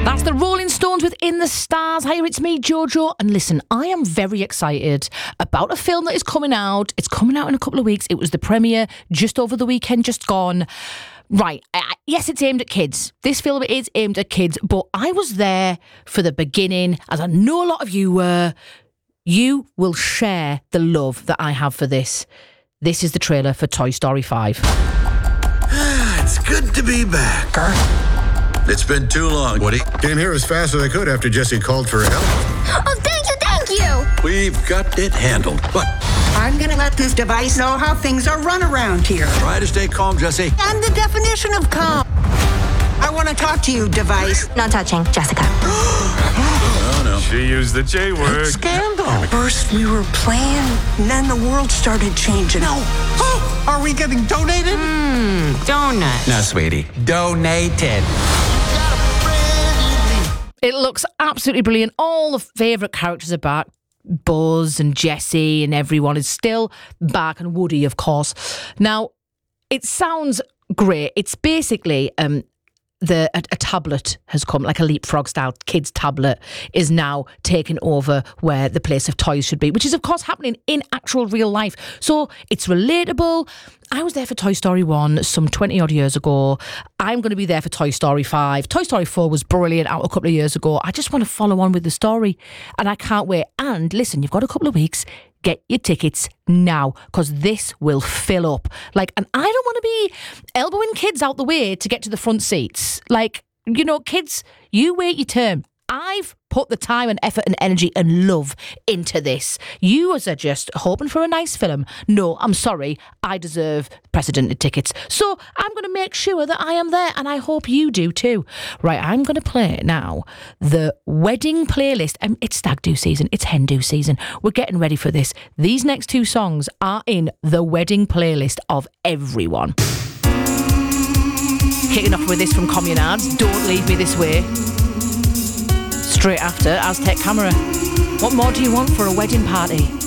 That's the Rolling Stones with In the Stars. Hi, it's me, Jojo. And listen, I am very excited about a film that is coming out. It's coming out in a couple of weeks. It was the premiere just over the weekend, just gone. Right, yes, it's aimed at kids. This film is aimed at kids, but I was there for the beginning, as I know a lot of you were. You will share the love that I have for this. This is the trailer for Toy Story 5. It's good to be back. It's been too long, Woody. Came here as fast as I could after Jesse called for help. Oh, thank you! We've got it handled. What? I'm gonna let this device know how things are run around here. Try to stay calm, Jesse. I'm the definition of calm. I want to talk to you, device. Not touching, Jessica. Oh, no. She used the J word. Scandal. First we were playing, and then the world started changing. No. Oh, are we getting donated? Donut. No, sweetie. Donated. It looks absolutely brilliant. All the favourite characters are back. Buzz and Jessie and everyone is still back, and Woody, of course. Now, it sounds great. It's basically a tablet has come, like a Leapfrog style kids tablet is now taking over where the place of toys should be, which is of course happening in actual real life. So it's relatable. I was there for Toy Story 1 some 20 odd years ago. I'm going to be there for Toy Story 5. Toy Story 4 was brilliant out a couple of years ago. I just want to follow on with the story and I can't wait. And listen, you've got a couple of weeks. Get your tickets now, because this will fill up. Like, and I don't want to be elbowing kids out the way to get to the front seats. Like, you know, kids, you wait your turn. I've put the time and effort and energy and love into this. You are just hoping for a nice film. No, I'm sorry. I deserve precedented tickets. So I'm going to make sure that I am there, and I hope you do too. Right, I'm going to play now the wedding playlist. It's stag do season. It's hen do season. We're getting ready for this. These next two songs are in the wedding playlist of everyone. Kicking off with this from Communards, Don't Leave Me This Way. Straight after, Aztec Camera. What more do you want for a wedding party?